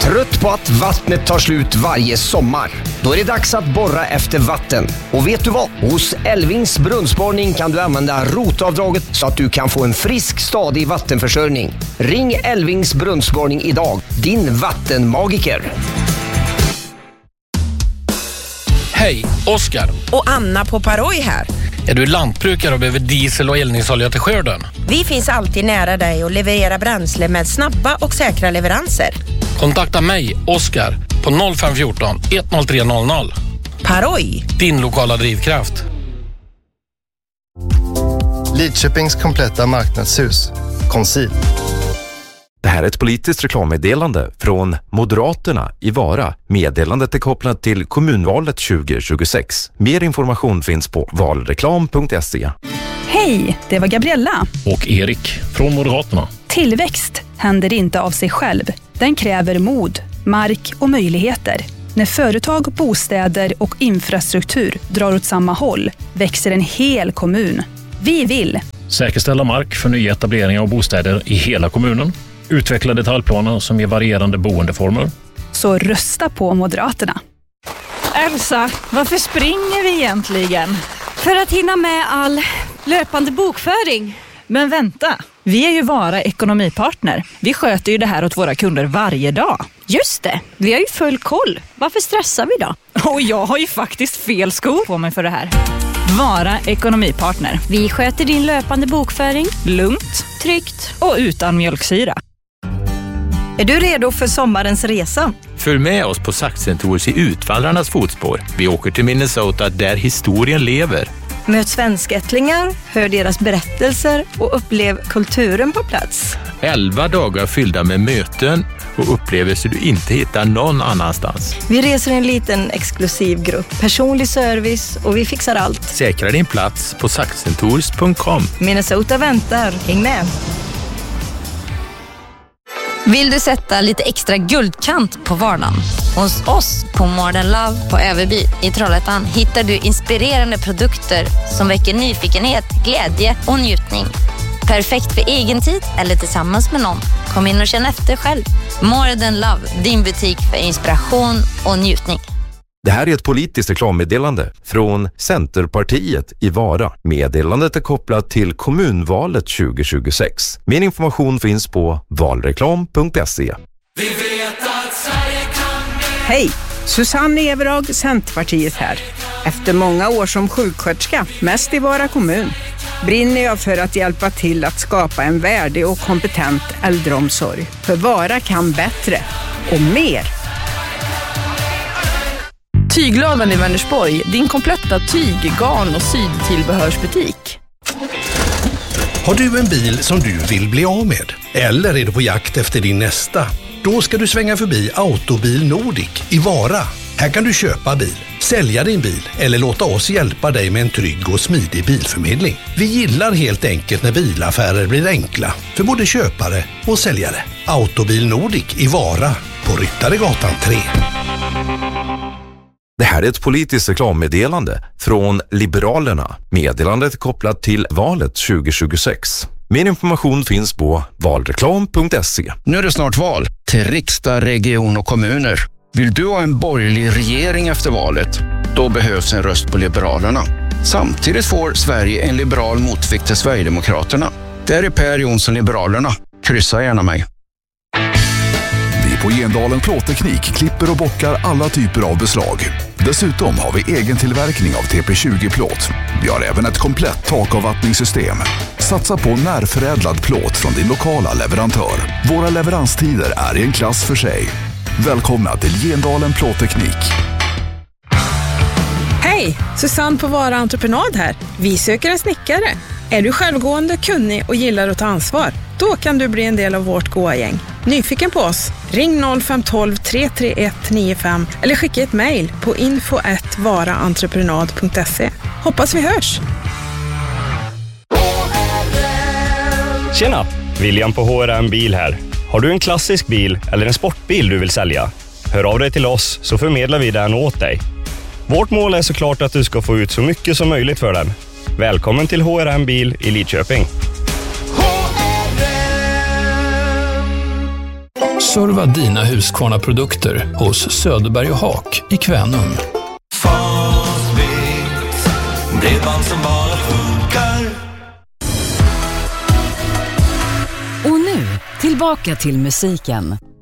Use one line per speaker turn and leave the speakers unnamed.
Trött på att vattnet tar slut varje sommar? Då är det dags att borra efter vatten. Och vet du vad? Hos Elvings brunnsborrning kan du använda rotavdraget så att du kan få en frisk, stadig vattenförsörjning. Ring Elvings brunnsborgning idag. Din vattenmagiker.
Hej, Oskar.
Och Anna på Paroj här.
Är du lantbrukare och behöver diesel och eldningsolja till skörden?
Vi finns alltid nära dig och levererar bränsle med snabba och säkra leveranser.
Kontakta mig, Oskar, på 0514 10300.
Paroj.
Din lokala drivkraft.
Lidköpings kompletta marknadshus. Conceal.
Det här är ett politiskt reklammeddelande från Moderaterna i Vara. Meddelandet är kopplat till kommunvalet 2026. Mer information finns på valreklam.se.
Hej, det var Gabriella.
Och Erik från Moderaterna.
Tillväxt händer inte av sig själv. Den kräver mod, mark och möjligheter. När företag, bostäder och infrastruktur drar åt samma håll växer en hel kommun. Vi vill
säkerställa mark för nyetableringar av bostäder i hela kommunen. Utveckla detaljplaner som ger varierande boendeformer.
Så rösta på Moderaterna.
Elsa, varför springer vi egentligen?
För att hinna med all löpande bokföring.
Men vänta, vi är ju Vara ekonomipartner. Vi sköter ju det här åt våra kunder varje dag.
Just det, vi har ju full koll. Varför stressar vi då?
Och jag har ju faktiskt fel skor på mig för det här. Vara ekonomipartner.
Vi sköter din löpande bokföring.
Lugnt,
tryggt
och utan mjölksyra.
Är du redo för sommarens resa?
Följ med oss på Saxen Tours i Utvandrarnas fotspår. Vi åker till Minnesota där historien lever.
Möt svenskättlingar, hör deras berättelser och upplev kulturen på plats.
11 dagar fyllda med möten och upplevelser du inte hittar någon annanstans.
Vi reser en liten exklusiv grupp, personlig service och vi fixar allt.
Säkra din plats på saxentours.com.
Minnesota väntar, häng med!
Vill du sätta lite extra guldkant på vardagen? Hos oss på Modern Love på Överby i Trollhättan hittar du inspirerande produkter som väcker nyfikenhet, glädje och njutning. Perfekt för egen tid eller tillsammans med någon. Kom in och känn efter själv. Modern Love, din butik för inspiration och njutning.
Det här är ett politiskt reklammeddelande från Centerpartiet i Vara. Meddelandet är kopplat till kommunvalet 2026. Mer information finns på valreklam.se.
Vi vet att Sverige kan mer.
Hej, Susanne Everag, Centerpartiet här. Efter många år som sjuksköterska, mest i Vara kommun, brinner jag för att hjälpa till att skapa en värdig och kompetent äldreomsorg. För Vara kan bättre och mer.
Tyglaven i Vänersborg, din kompletta tyg-, garn- och sydtillbehörsbutik.
Har du en bil som du vill bli av med? Eller är du på jakt efter din nästa? Då ska du svänga förbi Autobil Nordic i Vara. Här kan du köpa bil, sälja din bil eller låta oss hjälpa dig med en trygg och smidig bilförmedling. Vi gillar helt enkelt när bilaffärer blir enkla för både köpare och säljare. Autobil Nordic i Vara på Ryttaregatan 3.
Det här är ett politiskt reklammeddelande från Liberalerna. Meddelandet är kopplat till valet 2026. Mer information finns på valreklam.se.
Nu är det snart val till riksdag, region och kommuner. Vill du ha en borgerlig regering efter valet? Då behövs en röst på Liberalerna. Samtidigt får Sverige en liberal motvikt till Sverigedemokraterna. Där är Per Jonsson Liberalerna. Kryssa gärna mig.
Vi på Gendalen Plåtteknik klipper och bockar alla typer av beslag. Dessutom har vi egen tillverkning av TP20-plåt. Vi har även ett komplett takavvattningssystem. Satsa på närförädlad plåt från din lokala leverantör. Våra leveranstider är i en klass för sig. Välkomna till Gendalen Plåtteknik.
Hej, Susanne på Vara Entreprenad här. Vi söker en snickare. Är du självgående, kunnig och gillar att ta ansvar? Då kan du bli en del av vårt GOA-gäng. Nyfiken på oss? Ring 0512 331 95 eller skicka ett mejl på info@varaentreprenad.se. Hoppas vi hörs!
Tjena! William på HRM Bil här. Har du en klassisk bil eller en sportbil du vill sälja? Hör av dig till oss så förmedlar vi den åt dig. Vårt mål är såklart att du ska få ut så mycket som möjligt för den. Välkommen till HRM Bil i Lidköping.
Serva dina Husqvarna-produkter hos Söderberg och Haak i Kvänum.
Bredband som bara funkar.
Och nu, tillbaka till musiken.